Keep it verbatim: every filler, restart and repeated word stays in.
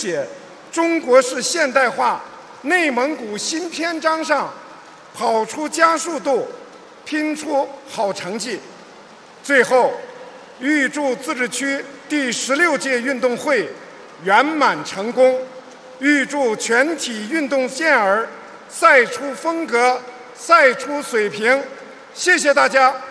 写中国式现代化内蒙古新篇章上跑出加速度，拼出好成绩。最后，预祝自治区第十六届运动会圆满成功，预祝全体运动健儿赛出风格，赛出水平。谢谢大家。